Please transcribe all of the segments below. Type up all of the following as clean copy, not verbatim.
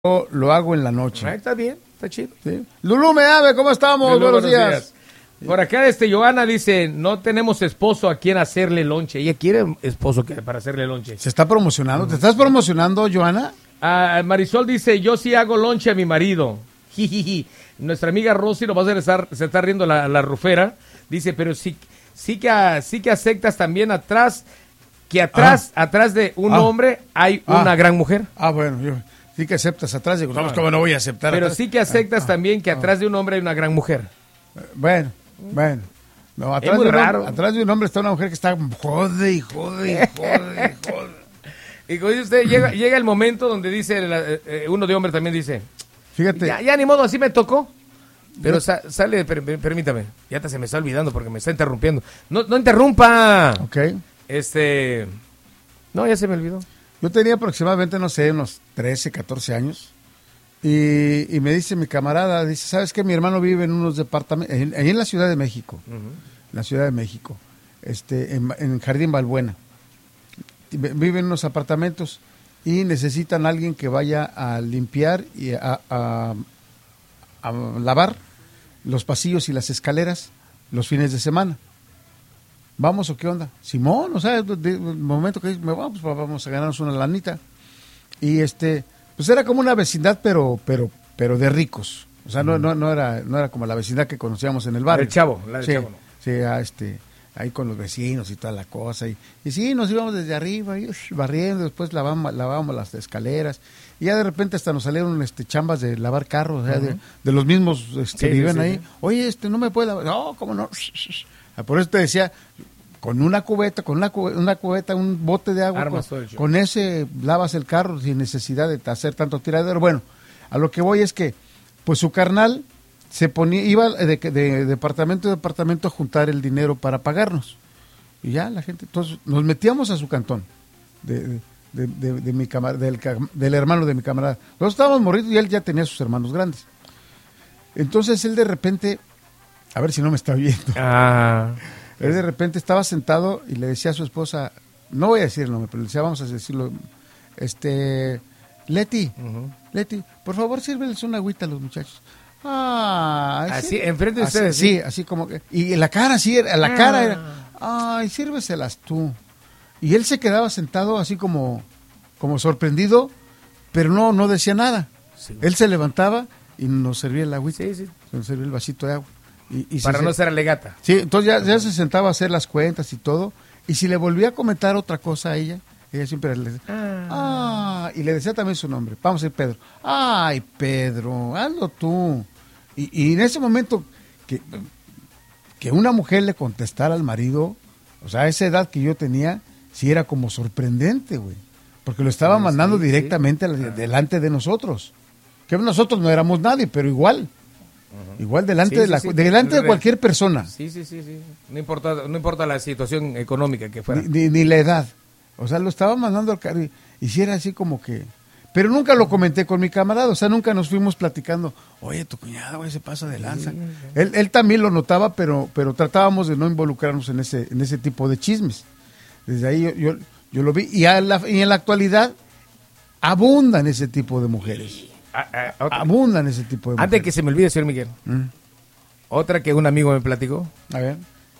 lo hago en la noche. Está bien, está chido. ¿Sí? Lulú Meave, ¿cómo estamos? Lulú, buenos días. Por acá Johanna dice, no tenemos esposo a quien hacerle lonche. Ella quiere esposo para hacerle lonche. Se está promocionando. ¿Te estás promocionando, Johanna? Marisol dice, yo sí hago lonche a mi marido. Jijiji. Nuestra amiga Rosy, lo va a se está riendo la rufera. Dice, pero sí que aceptas también atrás de un hombre hay una gran mujer. Bueno, yo sí que aceptas atrás. Digo, vamos, ¿cómo no voy a aceptar Pero atrás? sí que aceptas también que atrás de un hombre hay una gran mujer. Bueno. No, atrás, muy raro. Atrás de un hombre está una mujer que está jode. Y como dice usted, llega el momento donde dice, uno de hombre también dice, fíjate. Ya ni modo, así me tocó. Pero sale, permítame, ya se me está olvidando porque me está interrumpiendo. No interrumpa. Ok. No, ya se me olvidó. Yo tenía aproximadamente, no sé, unos 13, 14 años. Y me dice mi camarada, dice, ¿sabes qué? Mi hermano vive en unos departamentos, ahí en la Ciudad de México. En la Ciudad de México. En Jardín Balbuena. Viven en unos apartamentos y necesitan a alguien que vaya a limpiar y a lavar los pasillos y las escaleras los fines de semana. ¿Vamos o qué onda? Simón, o sea, de momento que vamos a ganarnos una lanita. Y pues era como una vecindad, pero de ricos. O sea, no era como la vecindad que conocíamos en el barrio. Chavo, sí, Chavo, ¿no? Sí, ahí con los vecinos y toda la cosa. Y sí, nos íbamos desde arriba, barriendo, después lavábamos las escaleras. Y ya de repente hasta nos salieron chambas de lavar carros, o sea, de los mismos que viven ahí. Sí. Oye, no me puede lavar. No, ¿cómo no? Por eso te decía, con una cubeta, un bote de agua, con ese lavas el carro sin necesidad de hacer tanto tiradero. Bueno, a lo que voy es que, pues su carnal iba de departamento a departamento a juntar el dinero para pagarnos. Y ya la gente, entonces nos metíamos a su cantón de mi del hermano de mi camarada. Nosotros estábamos morridos y él ya tenía sus hermanos grandes. Entonces él de repente, a ver si no me está viendo. Él de repente estaba sentado y le decía a su esposa, no voy a decir el nombre, pero le decía, vamos a decirlo, Leti, por favor sírveles una agüita a los muchachos. Así, enfrente de ustedes. Sí, así como que, y la cara, era, sírveselas tú. Y él se quedaba sentado así como sorprendido, pero no decía nada. Sí. Él se levantaba y nos servía el agüita, nos servía el vasito de agua. Y para no ser alegata. Sí, entonces ya se sentaba a hacer las cuentas y todo, y si le volvía a comentar otra cosa a ella siempre le decía, y le decía también su nombre, vamos a ir Pedro. Ay, Pedro, hazlo tú. Y en ese momento que una mujer le contestara al marido, o sea, a esa edad que yo tenía, sí era como sorprendente, güey, porque lo estaba mandando directamente delante de nosotros, que nosotros no éramos nadie, pero igual. Igual delante de cualquier persona. Sí. No importa la situación económica que fuera. Ni la edad. O sea, lo estaba mandando al carro y si era así como que... Pero nunca lo comenté con mi camarada, o sea, nunca nos fuimos platicando, oye, tu cuñada, güey, se pasa de lanza. Él también lo notaba, pero tratábamos de no involucrarnos en ese tipo de chismes. Desde ahí yo lo vi. Y en la actualidad abundan ese tipo de mujeres. Abundan ese tipo de mujeres. Antes que se me olvide, señor Miguel, otra que un amigo me platicó. A ver.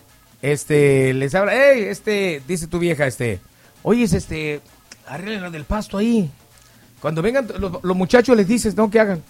Les habla, dice tu vieja, oye, arreglen lo del pasto ahí. Cuando vengan los muchachos les dices, no, que hagan.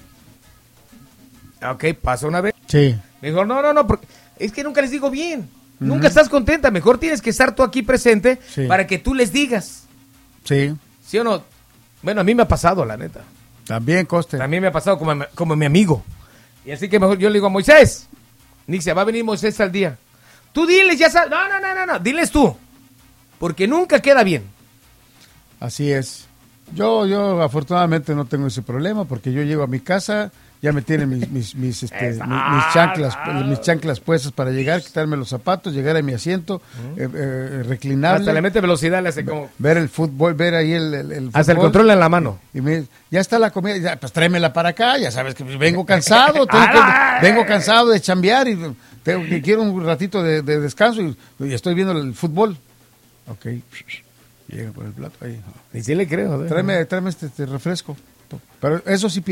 Ok, pasa una vez. Sí. Me dijo, no, porque es que nunca les digo bien. Nunca estás contenta, mejor tienes que estar tú aquí presente para que tú les digas. Sí. ¿Sí o no? Bueno, a mí me ha pasado, la neta. También, Coste. También me ha pasado como mi amigo. Y así que mejor yo le digo a Moisés, Nixia, va a venir Moisés al día. Tú diles, ya sabes. No, diles tú. Porque nunca queda bien. Así es. Yo afortunadamente no tengo ese problema porque yo llego a mi casa, ya me tienen mis chanclas puestas para llegar, quitarme los zapatos, llegar a mi asiento, reclinable. Hasta le mete velocidad, le hace como... Ver el fútbol, ver ahí el fútbol. Hasta el control en la mano. Y ya está la comida, pues tráemela para acá, ya sabes que vengo cansado, vengo cansado de chambear y quiero un ratito de descanso y estoy viendo el fútbol. Ok, llega por el plato ahí. Y sí le creo. Tráeme este refresco. cierto. Pero eso sí